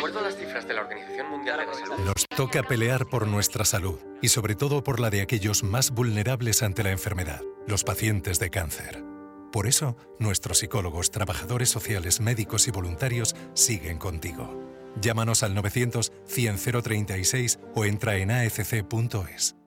acuerdo a las cifras de la Organización Mundial de la Salud... Nos toca pelear por nuestra salud y sobre todo por la de aquellos más vulnerables ante la enfermedad, los pacientes de cáncer. Por eso, nuestros psicólogos, trabajadores sociales, médicos y voluntarios siguen contigo. Llámanos al 900 100 036 o entra en afc.es.